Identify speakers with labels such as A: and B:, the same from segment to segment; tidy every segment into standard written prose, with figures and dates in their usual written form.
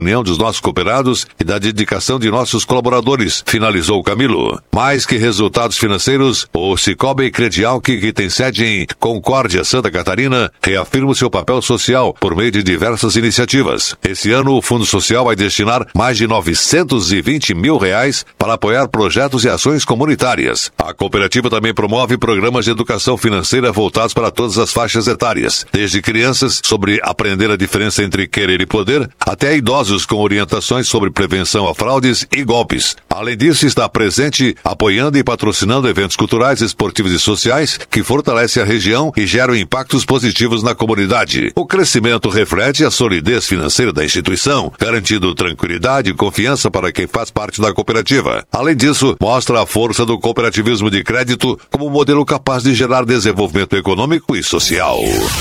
A: união dos nossos cooperados e da dedicação de nossos colaboradores, finalizou Camilo. Mais que resultados financeiros, o Cicobi Credial, que tem sede em Concórdia, Santa Catarina, reafirma o seu papel social por meio de diversas iniciativas. Esse ano, o Fundo Social vai destinar mais de R$920 mil para apoiar projetos e ações comunitárias. A cooperativa também promove programas de educação financeira voltados para todas as faixas etárias, desde crianças sobre aprender a diferença entre querer e poder, até idosos com orientações sobre prevenção a fraudes e golpes. Além disso, está presente apoiando e patrocinando eventos culturais, esportivos e sociais que fortalecem a região e geram impactos positivos na comunidade. O crescimento reflete a solidez financeira da instituição, garantindo tranquilidade e confiança para quem faz parte da cooperativa. Além disso, mostra a força do cooperativismo de crédito como modelo capaz de gerar desenvolvimento econômico e social.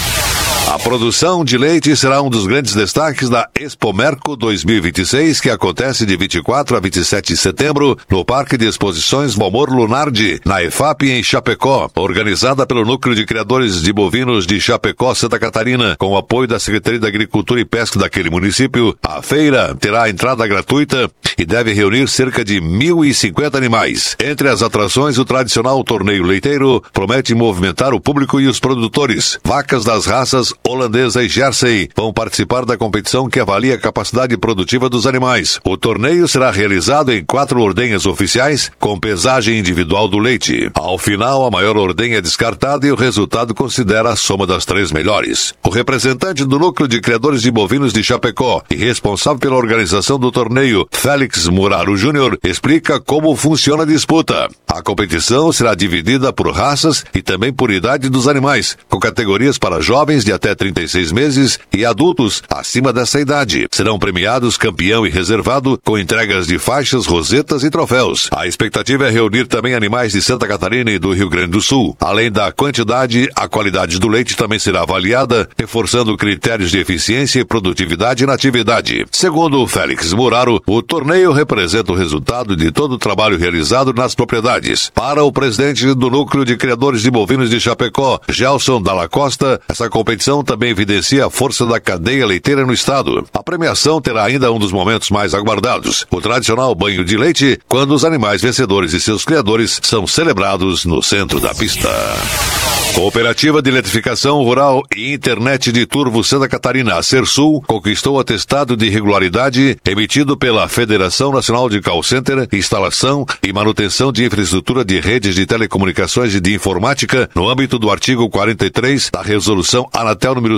A: A produção de leite será um dos grandes destaques da Expomerco 2026, que acontece de 24 a 27 de setembro no Parque de Exposições Valmor Lunardi, na EFAP, em Chapecó, organizada pelo Núcleo de Criadores de Bovinos de Chapecó, Santa Catarina, com o apoio da Secretaria da Agricultura e Pesca daquele município. A feira terá entrada gratuita e deve reunir cerca de 1.050 animais. Entre as atrações, o tradicional torneio leiteiro promete movimentar o público e os produtores. Vacas das raças holandesa e Jersey vão participar da competição que avalia a capacidade produtiva dos animais. O torneio será realizado em 4 ordenhas oficiais, com pesagem individual do leite. Ao final, a maior ordenha é descartada e o resultado considera a soma das 3 melhores. O representante do Núcleo de Criadores de Bovinos de Chapecó e responsável pela organização do torneio, Félix Muraro Júnior, explica como funciona a disputa. A competição será dividida por raças e também por idade dos animais, com categorias para jovens de até 36 meses e adultos acima dessa idade. Serão premiados campeão e reservado com entregas de faixas, rosetas e troféus. A expectativa é reunir também animais de Santa Catarina e do Rio Grande do Sul. Além da quantidade, a qualidade do leite também será avaliada, reforçando critérios de eficiência e produtividade na atividade. Segundo o Félix Muraro, o torneio representa o resultado de todo o trabalho realizado nas propriedades. Para o presidente do Núcleo de Criadores de Bovinos de Chapecó, Gelson Dalla Costa, essa competição também evidencia a força da cadeia leiteira no estado. A premiação terá ainda um dos momentos mais aguardados, o tradicional banho de leite, quando os animais vencedores e seus criadores são celebrados no centro da pista. Cooperativa de Eletrificação Rural e Internet de Turvo Santa Catarina, a Sersul, conquistou o atestado de regularidade emitido pela Federação Nacional de Call Center, Instalação e Manutenção de Infraestrutura de Redes de Telecomunicações e de Informática, no âmbito do artigo 43 da Resolução Anatel número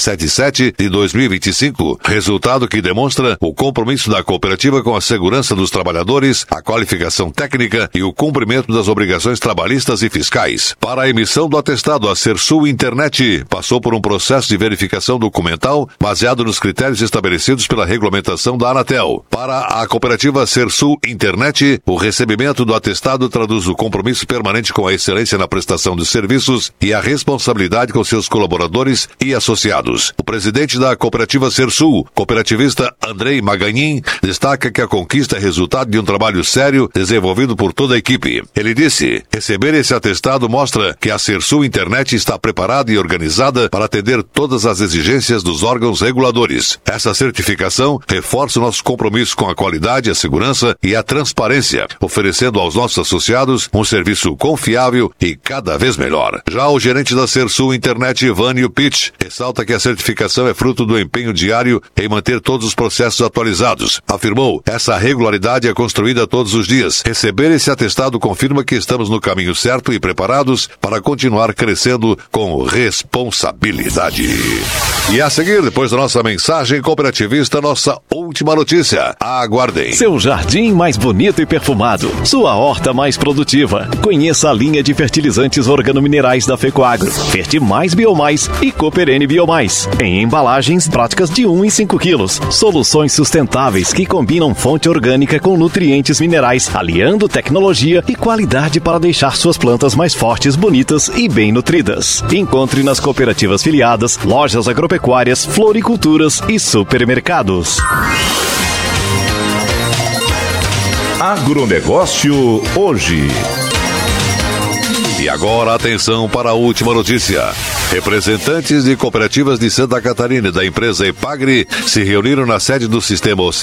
A: 777 de 2025, resultado que demonstra o compromisso da cooperativa com a segurança dos trabalhadores, a qualificação técnica e o cumprimento das obrigações trabalhistas e fiscais. Para a emissão do atestado, a Sersul Internet passou por um processo de verificação documental baseado nos critérios estabelecidos pela regulamentação da Anatel. Para a cooperativa Sersul Internet, o recebimento do atestado traduz o compromisso permanente com a excelência na prestação de serviços e a responsabilidade com seus colaboradores e associados. O presidente da cooperativa Sersul, cooperativista Andrei Maganin, destaca que a conquista é resultado de um trabalho sério desenvolvido por toda a equipe. Ele disse: receber esse atestado mostra que a Sersul Internet está preparada e organizada para atender todas as exigências dos órgãos reguladores. Essa certificação reforça o nosso compromisso com a qualidade, a segurança e a transparência, oferecendo aos nossos associados um serviço confiável e cada vez melhor. Já o gerente da Sersul Internet, Vânio Pitch, ressalta que a certificação é fruto do empenho diário em manter todos os processos atualizados. Afirmou: essa regularidade é construída todos os dias. Receber esse atestado confirma que estamos no caminho certo e preparados para continuar crescendo com responsabilidade. E a seguir, depois da nossa mensagem cooperativista, nossa última notícia. Aguardem.
B: Seu jardim mais bonito e perfumado. Sua horta mais produtiva. Conheça a linha de fertilizantes organominerais da Fecoagro. Fertimais Biomais e Cooperene Biomais. Em embalagens práticas de 1 e 5 quilos. Soluções sustentáveis que combinam fonte orgânica com nutrientes minerais, aliando tecnologia e qualidade para deixar suas plantas mais fortes, bonitas e bem nutridas. Encontre nas cooperativas filiadas, lojas agropecuárias, floriculturas e supermercados.
C: Agronegócio hoje.
A: E agora, atenção para a última notícia. Representantes de cooperativas de Santa Catarina e da empresa Epagre se reuniram na sede do Sistema